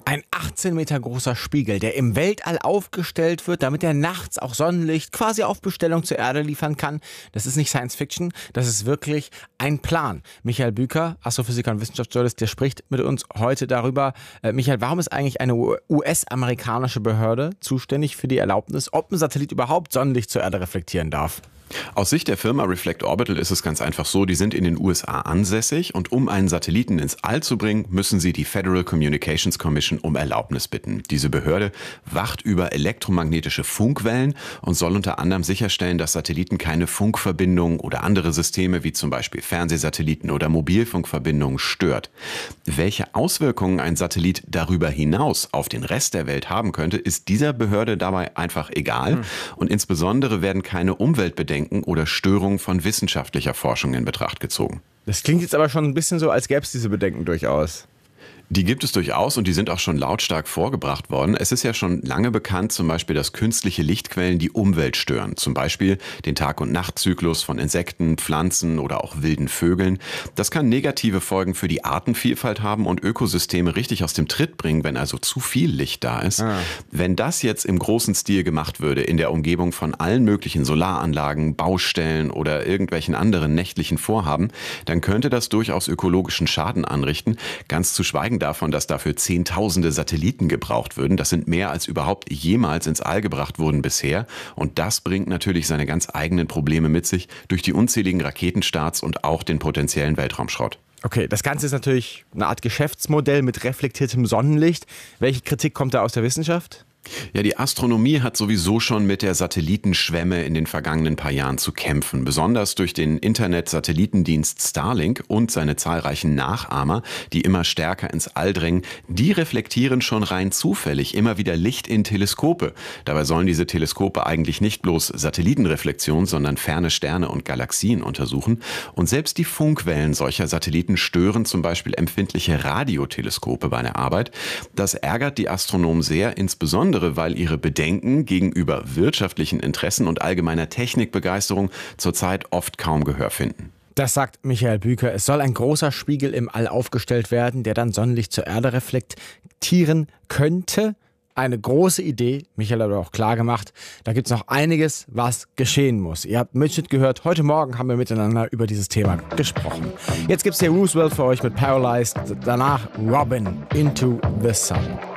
Ein 18 Meter großer Spiegel, der im Weltall aufgestellt wird, damit er nachts auch Sonnenlicht quasi auf Bestellung zur Erde liefern kann. Das ist nicht Science Fiction, das ist wirklich ein Plan. Michael Büker, Astrophysiker und Wissenschaftsjournalist, der spricht mit uns heute darüber. Michael, warum ist eigentlich eine US-amerikanische Behörde zuständig für die Erlaubnis, ob ein Satellit überhaupt Sonnenlicht zur Erde reflektieren darf? Aus Sicht der Firma Reflect Orbital ist es ganz einfach so, die sind in den USA ansässig und um einen Satelliten ins All zu bringen, müssen sie die Federal Communications Commission um Erlaubnis bitten. Diese Behörde wacht über elektromagnetische Funkwellen und soll unter anderem sicherstellen, dass Satelliten keine Funkverbindungen oder andere Systeme wie zum Beispiel Fernsehsatelliten oder Mobilfunkverbindungen stört. Welche Auswirkungen ein Satellit darüber hinaus auf den Rest der Welt haben könnte, ist dieser Behörde dabei einfach egal. Und insbesondere werden keine Umweltbedenken oder Störungen von wissenschaftlicher Forschung in Betracht gezogen. Das klingt jetzt aber schon ein bisschen so, als gäbe es diese Bedenken durchaus. Die gibt es durchaus und die sind auch schon lautstark vorgebracht worden. Es ist ja schon lange bekannt, zum Beispiel, dass künstliche Lichtquellen die Umwelt stören. Zum Beispiel den Tag- und Nachtzyklus von Insekten, Pflanzen oder auch wilden Vögeln. Das kann negative Folgen für die Artenvielfalt haben und Ökosysteme richtig aus dem Tritt bringen, wenn also zu viel Licht da ist. Wenn das jetzt im großen Stil gemacht würde, in der Umgebung von allen möglichen Solaranlagen, Baustellen oder irgendwelchen anderen nächtlichen Vorhaben, dann könnte das durchaus ökologischen Schaden anrichten, ganz zu schweigen davon, dass dafür Zehntausende Satelliten gebraucht würden. Das sind mehr als überhaupt jemals ins All gebracht wurden bisher. Und das bringt natürlich seine ganz eigenen Probleme mit sich durch die unzähligen Raketenstarts und auch den potenziellen Weltraumschrott. Okay, das Ganze ist natürlich eine Art Geschäftsmodell mit reflektiertem Sonnenlicht. Welche Kritik kommt da aus der Wissenschaft? Ja, die Astronomie hat sowieso schon mit der Satellitenschwemme in den vergangenen paar Jahren zu kämpfen. Besonders durch den Internet-Satellitendienst Starlink und seine zahlreichen Nachahmer, die immer stärker ins All drängen. Die reflektieren schon rein zufällig immer wieder Licht in Teleskope. Dabei sollen diese Teleskope eigentlich nicht bloß Satellitenreflexion, sondern ferne Sterne und Galaxien untersuchen. Und selbst die Funkwellen solcher Satelliten stören zum Beispiel empfindliche Radioteleskope bei der Arbeit. Das ärgert die Astronomen sehr, insbesondere weil ihre Bedenken gegenüber wirtschaftlichen Interessen und allgemeiner Technikbegeisterung zurzeit oft kaum Gehör finden. Das sagt Michael Büker. Es soll ein großer Spiegel im All aufgestellt werden, der dann Sonnenlicht zur Erde reflektieren könnte. Eine große Idee. Michael hat auch klar gemacht, da gibt es noch einiges, was geschehen muss. Ihr habt Mitschnitt gehört. Heute Morgen haben wir miteinander über dieses Thema gesprochen. Jetzt gibt es hier Roosevelt für euch mit Paralyzed. Danach Robin, Into the Sun.